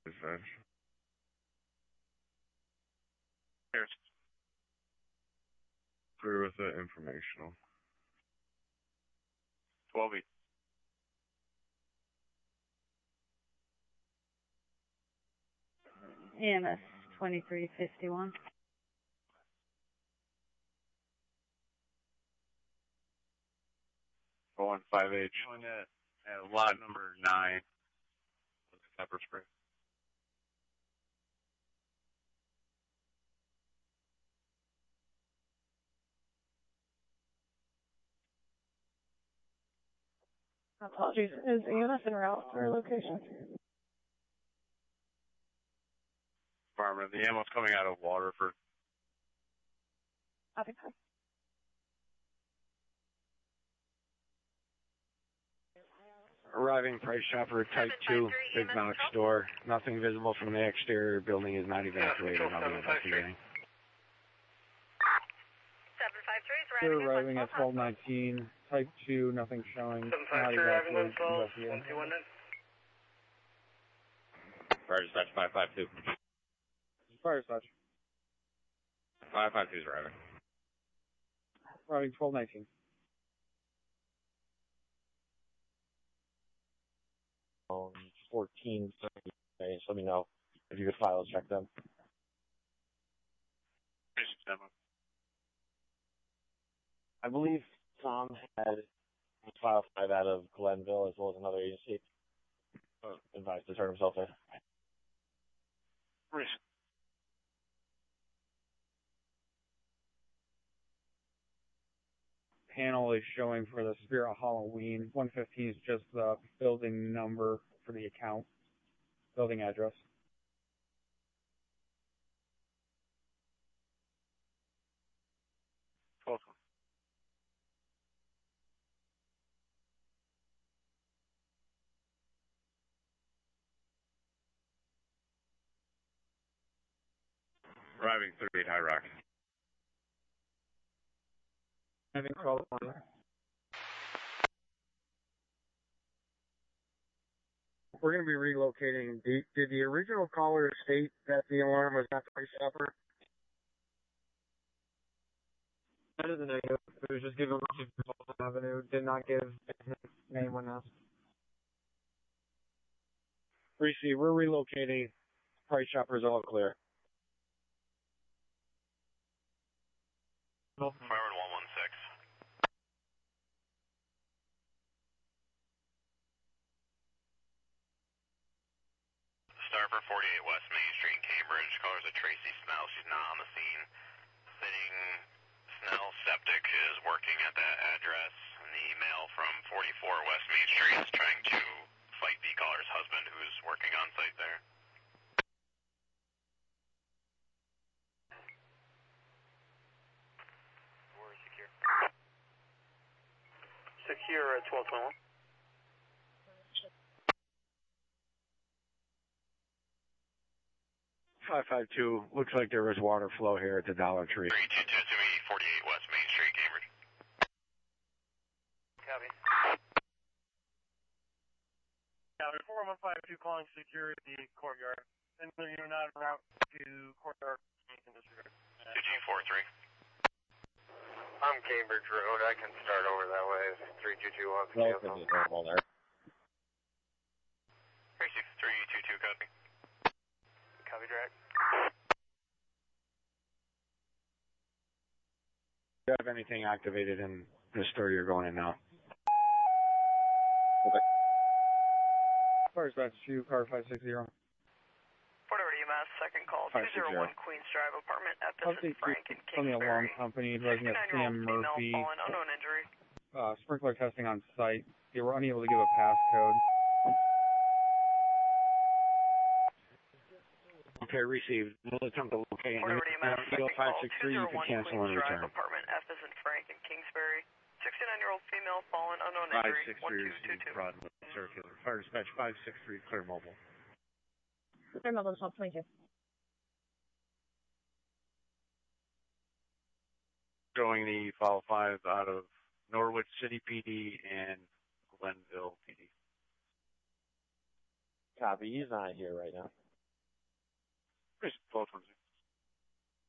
Dispatch. Here's Through with the informational. 12 8. EMS 2351. 158. Showing that at lot number 9. Pepper spray. Apologies. Is EMS en route for location? Farmer, the ammo's coming out of Waterford. I think so. Arriving Price Chopper Type 2, Big Box Store. Nothing visible from the exterior. Building is not evacuated. I'll be investigating. 753 is arriving at 1219. Type 2, nothing showing. 753 arriving at 12. Fire dispatch 552. Fire dispatch. 552 is arriving. Arriving 1219. 14, so let me know if you could file check them. I believe Tom had file 5 out of Glenville as well as another agency. Advised to turn himself in. Panel is showing for the Spirit Halloween. 115 is just the building number for the account. Building address. Arriving 38 High Rock. Having 1220. We're going to be relocating. Did the original caller state that the alarm was not Price Chopper? That is a negative. It was just given Avenue. Did not give his name when asked. Receive. We're relocating. Price Chopper is all clear. Forward 116. Star for 48 West Main Street, Cambridge. Callers at Tracy Snell. She's not on the scene. Sitting Snell Septic is working at that address. And the male from 44 West Main Street is trying to fight the caller's husband who's working on site there. Secure at 1221. Looks like there was water flow here at the Dollar Tree. 322 48 West Main Street, Cambridge. Copy. Copy. 4152 calling security courtyard. And you're not en route to courtyard. 2G43. I'm Cambridge Road. I can start over that way. 3221. Relatively normal there. 36322, copy. Copy, Drac. Do you have anything activated in the store you're going in now? Okay. Fire dispatch 2, car 560. Whatever EMS, second call, 201 Queens Drive, apartment Epis and Frank and From the alarm Kingsbury. company, advising that Sam Murphy, Fallen, unknown injury. sprinkler testing on site. They were unable to give a passcode. Okay, received. We'll attempt to locate Whatever EMS, second call, 563, you can 201 cancel and Queens Drive, return. apartment Epis and Frank and Kingsbury. 69-year-old female, fallen, unknown injury. 563 Broadway Circular. Fire dispatch 563, clear mobile. Clear mobile, 1222. Showing the file 5 out of Norwood City PD and Glenville PD. Copy. He's not here right now. both ones.